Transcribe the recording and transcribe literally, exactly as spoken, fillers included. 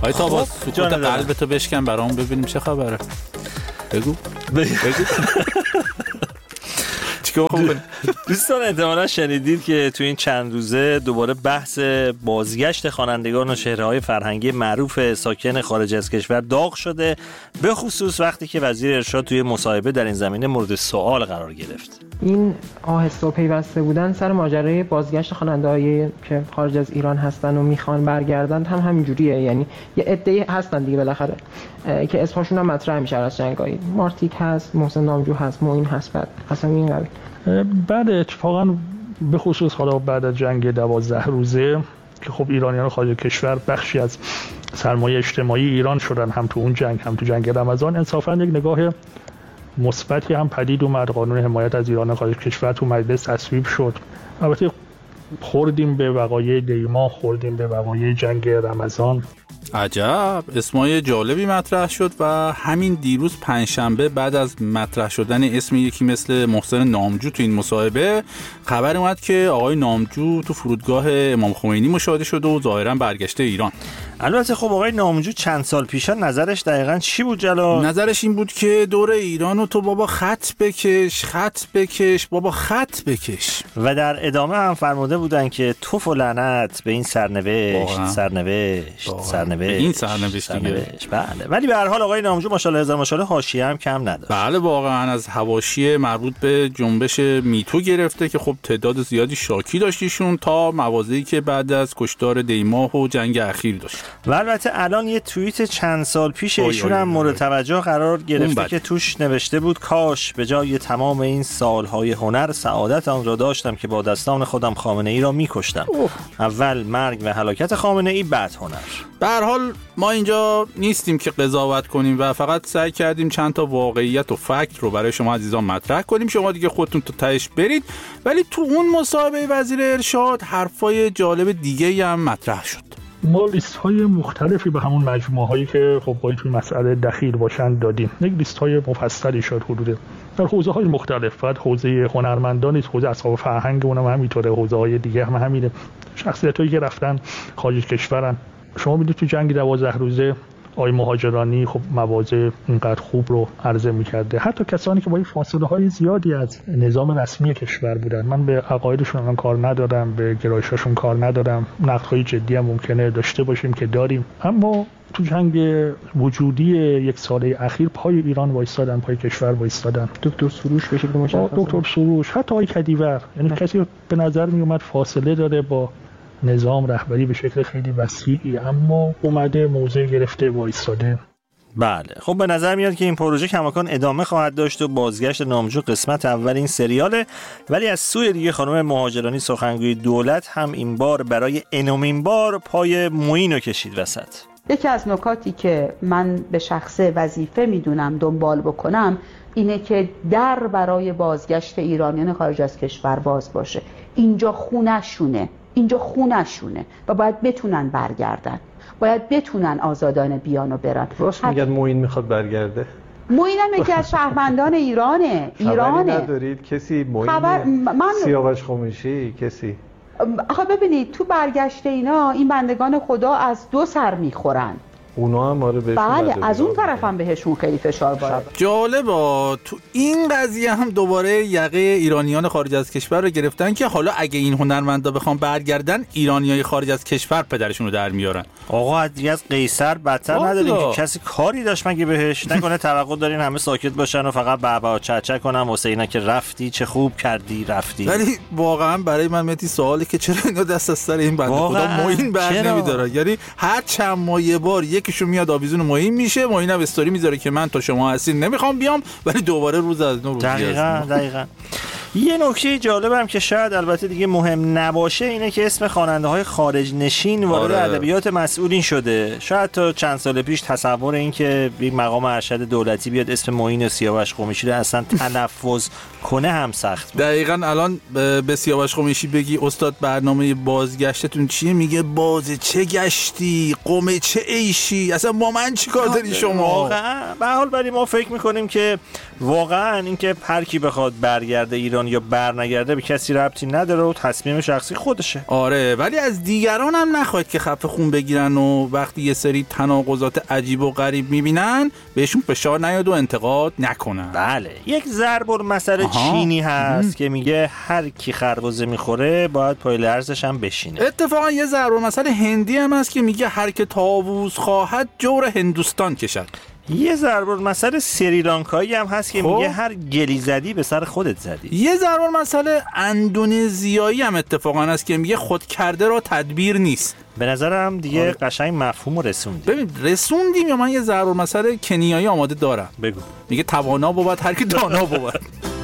آی تا سکوت قلبتو بشکن برام ببینیم چه خبره. بگو بگو دوستان احتمالا شنیدید که تو این چند روزه دوباره بحث بازگشت خوانندگان و چهره‌های فرهنگی معروف ساکن خارج از کشور داغ شده، به خصوص وقتی که وزیر ارشاد توی مصاحبه در این زمینه مورد سوال قرار گرفت. این آهسته و پیوسته بودن سر ماجرای بازگشت خواننده‌هایی که خارج از ایران هستن و میخوان برگردن هم همینجوریه، یعنی یه عده‌ای هستن دیگه بالاخره که اسمشون هم مطرح میشه از جنگایی. مارتیک هست، محسن نامجو هست، معین هست، بعد اصلا این قبیل. بعد اتفاقا به خصوص حالا بعد از جنگ دوازده روزه که خب ایرانیان خارج کشور بخشی از سرمایه اجتماعی ایران شدن، هم تو اون جنگ هم تو جنگ رمضان، انصافا یک نگاه مثبتی هم پدید اومد. قانون حمایت از ایران خارج کشور تو مجلس تصویب شد. البته خوردیم به وقایع دیما، خوردیم به وقایع جنگ رمضان. عجب، اسمای جالبی مطرح شد و همین دیروز پنجشنبه بعد از مطرح شدن اسم یکی مثل محسن نامجو تو این مصاحبه، خبر اومد که آقای نامجو تو فرودگاه امام خمینی مشاهده شده و ظاهرا برگشته ایران. البته خب آقای نامجو چند سال پیشا نظرش دقیقاً چی بود جلال؟ نظرش این بود که دور ایرانو تو بابا خط بکش، خط بکش، بابا خط بکش. و در ادامه هم فرموده بودن که توف و لعنت به این سرنوشت، سرنوشت، سرنوشت، این سرنوشت دیگه. بله، ولی به هر حال آقای نامجو ماشاءالله هزار ماشاءالله حاشیه هم کم نداشت. بله واقعا از حواشی مربوط به جنبش میتو گرفته که خب تعداد زیادی شاکی داشتیشون تا موازی که بعد از کشتار دیماه و جنگ اخیر داشت. و البته الان یه توییت چند سال پیش ایشون هم مورد توجه قرار گرفته که توش نوشته بود کاش به جای تمام این سالهای هنر سعادت آن را داشتم که با دستان خودم خامنه ای را میکشتم. اول مرگ و هلاکت خامنه ای، بعد هنر. به هر حال ما اینجا نیستیم که قضاوت کنیم و فقط سعی کردیم چند تا واقعیت و فکت رو برای شما عزیزان مطرح کنیم. شما دیگه خودتون تو تهش برید. ولی تو اون مصاحبه وزیر ارشاد حرفای جالب دیگه هم مطرح شد. ما لیست های مختلفی به همون مجموعه هایی که خب باید توی مسئله دخیل باشن دادیم. یک لیست های مفصلی شد حدوده در حوزه های مختلف. بعد حوزه هنرمندان، حوزه اصحاب فرهنگ اونم همینطوره، حوزه های دیگه هم همینه. شخصیت هایی که رفتن خارج کشورن. شما میدونید تو جنگ دوازده روزه آقای مهاجرانی خب مواضع اینقدر خوب رو عرضه می‌کرده. حتی کسانی که با فاصله های زیادی از نظام رسمی کشور بودن. من به عقایدشون هم کار ندارم، به گرایشاشون کار ندارم. نقدهای جدی هم ممکنه داشته باشیم که داریم، اما تو جنگ وجودی یک ساله اخیر پای ایران وایستادن، پای کشور وایستادن. دکتر سروش به شکل مشخص، دکتر سروش، حتی آقای کدیور، یعنی کسی به نظر می اومد فاصله داره با نظام رهبری به شکل خیلی وسیعی، اما اومده موضع گرفته وایستاده. بله، خب به نظر میاد که این پروژه کماکان ادامه خواهد داشت و بازگشت نامجو قسمت اول این سریاله. ولی از سوی دیگه خانم مهاجرانی سخنگوی دولت هم این بار برای انومین بار پای معین رو کشید وسط. یکی از نکاتی که من به شخص وظیفه میدونم دنبال بکنم اینه که در برای بازگشت ایرانیان خارج از کشور باز باشه. اینجا خونه‌شونه، اینجا خونه‌شونه و باید بتونن برگردن، باید بتونن آزادانه بیان و برن. راست میگن معین میخواد برگرده؟ معین هم یکی از شهروندان ایرانه. ایرانه. خبری ندارید کسی معین؟ خبر من سیاوش خمیشی کسی؟ آخه ببینید تو برگشت اینا این بندگان خدا از دو سر میخورن. اونا هم آره بهشون بله، از اون طرف هم بهشون خیلی فشار وارد. جالبه تو این قضیه هم دوباره یقه ایرانیان خارج از کشور رو گرفتن که حالا اگه این هنرمندا بخوام برگردن، ایرانیای خارج از کشور پدرشون رو در میارن. آقا دیگه از قیصر بدتر نداریم که کسی کاری داشت مگه بهش؟ نکنه توقع دارین همه ساکت باشن و فقط بابا چچ کنن واسه اینا که رفتی چه خوب کردی رفتی. ولی واقعا برای من متی سوالی که چرا اینا دست از سر این بنده خدا معین بر نمیداره؟ یعنی هر چند ماه یه بار یکیشون میاد آویزون معین میشه، معین هم استوری میذاره که من تا شما هستین نمیخوام بیام، ولی دوباره روز از نو روز. دقیقاً دقیقاً. یه نکته جالبم که شاید البته دیگه مهم نباشه اینه که اسم خواننده‌های خارج نشین وارد آره. ادبیات مسئولین شده. شاید تا چند سال پیش تصور این که یک مقام ارشد دولتی بیاد اسم معین و سیاوش خمیشی رو اصلا تلفظ کنه هم سخت بود. دقیقاً الان به سیاوش خمیشی بگی استاد برنامه بازگشتتون چیه، میگه باز چه گشتی، قم چه عیشی، اصلا با من چیکار داری شما؟ واقعا به حال ولی ما فکر می‌کنیم که واقعا اینکه هر کی بخواد برگرده ایران بکنه یا برنگرده به کسی ربطی نداره و تصمیم شخصی خودشه. آره، ولی از دیگران هم نخواهید که خفه خون بگیرن و وقتی یه سری تناقضات عجیب و غریب میبینن بهشون فشار نیاد و انتقاد نکنن. بله، یک ضرب المثل چینی هست ام. که میگه هر کی خربزه میخوره باید پای لرزش هم بشینه. اتفاقا یه ضرب المثل هندی هم هست که میگه هر که طاووس خواهد جور هندوستان کشد. یه ضرب المثل سریلانکایی هم هست که خب؟ میگه هر گلی زدی به سر خودت زدی. یه ضرب المثل اندونزیایی هم اتفاقا هست که میگه خود کرده را تدبیر نیست. به نظرم دیگه آره. قشنگ مفهومو رسوندیم. ببین رسوندیم یا من یه ضرب المثل کنیایی آماده دارم. بگو. میگه توانا بود هر کی دانا بود.